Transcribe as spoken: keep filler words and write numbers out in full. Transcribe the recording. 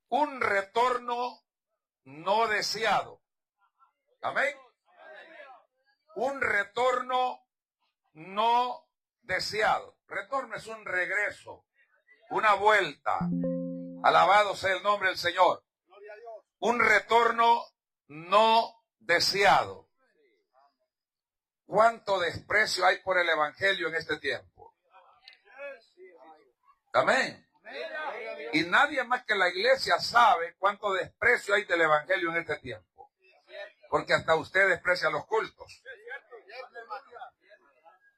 un retorno no deseado. Amén. Un retorno no deseado. Retorno es un regreso, una vuelta. Alabado sea el nombre del Señor. Un retorno no deseado. ¿Cuánto desprecio hay por el evangelio en este tiempo? Amén. Y nadie más que la iglesia sabe cuánto desprecio hay del evangelio en este tiempo. Porque hasta usted desprecia los cultos.